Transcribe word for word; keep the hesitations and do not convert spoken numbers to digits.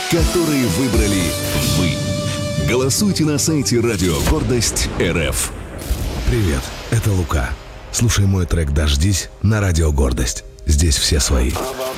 которые выбрали вы. Голосуйте на сайте Радио Гордость РФ. Привет, это Лука. Слушай мой трек «Дождись» на Радио Гордость. Здесь все свои.